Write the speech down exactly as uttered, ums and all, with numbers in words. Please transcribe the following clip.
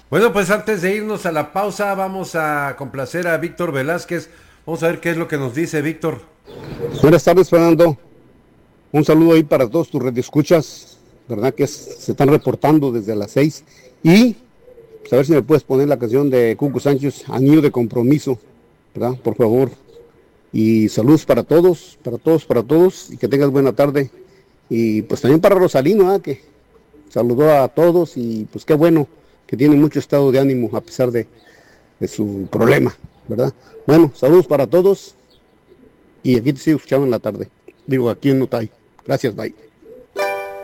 Bueno, pues antes de irnos a la pausa, vamos a complacer a Víctor Velázquez. Vamos a ver qué es lo que nos dice Víctor. Buenas tardes, Fernando. Un saludo ahí para todos tus radioescuchas, ¿verdad? Que es- se están reportando desde las seis. Y pues, a ver si me puedes poner la canción de Cuco Sánchez, Anillo de Compromiso, ¿verdad? Por favor. Y saludos para todos, para todos, para todos. Y que tengas buena tarde. Y pues también para Rosalino, ¿ah? Que saludó a todos y pues qué bueno que tiene mucho estado de ánimo a pesar de, de su problema, ¿verdad? Bueno, saludos para todos y aquí te sigo escuchando en la tarde. Digo, aquí en Notay. Gracias, bye.